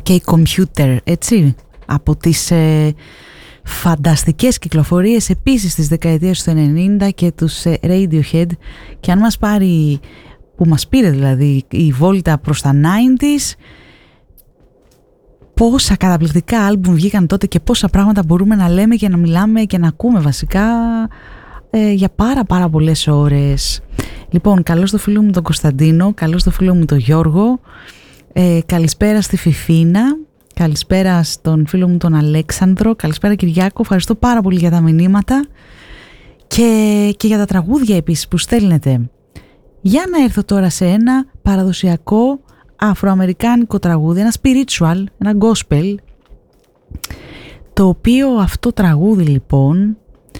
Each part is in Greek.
OK Computer, έτσι, από τις φανταστικές κυκλοφορίες επίσης της δεκαετίας του 90 και τους Radiohead. Και αν μας πάρει, που μας πήρε δηλαδή η βόλτα προς τα 90s, πόσα καταπληκτικά άλμπουμ βγήκαν τότε και πόσα πράγματα μπορούμε να λέμε και να μιλάμε και να ακούμε βασικά για πάρα πολλές ώρες. Λοιπόν, καλώς το φίλο μου τον Κωνσταντίνο, καλώς το φίλο μου τον Γιώργο, καλησπέρα στη Φιφίνα, καλησπέρα στον φίλο μου τον Αλέξανδρο, καλησπέρα Κυριάκο, ευχαριστώ πάρα πολύ για τα μηνύματα και για τα τραγούδια επίσης που στέλνετε. Για να έρθω τώρα σε ένα παραδοσιακό αφροαμερικάνικο τραγούδι, ένα spiritual, ένα gospel, το οποίο αυτό τραγούδι λοιπόν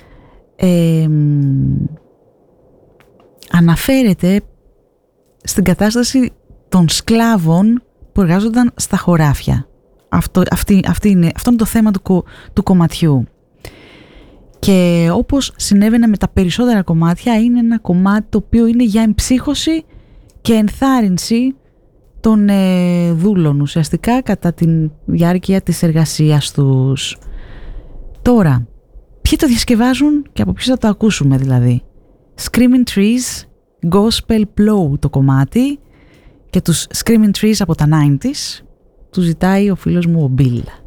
αναφέρεται στην κατάσταση των σκλάβων που εργάζονταν στα χωράφια. Αυτό είναι το θέμα του κομματιού. Και όπως συνέβαινε με τα περισσότερα κομμάτια, είναι ένα κομμάτι το οποίο είναι για εμψύχωση και ενθάρρυνση των δούλων ουσιαστικά κατά τη διάρκεια της εργασίας τους. Τώρα, ποιοι το διασκευάζουν και από ποιους θα το ακούσουμε δηλαδή? Screaming Trees, Gospel Blow το κομμάτι, και τους Screaming Trees από τα 90s τους ζητάει ο φίλος μου ο Bill.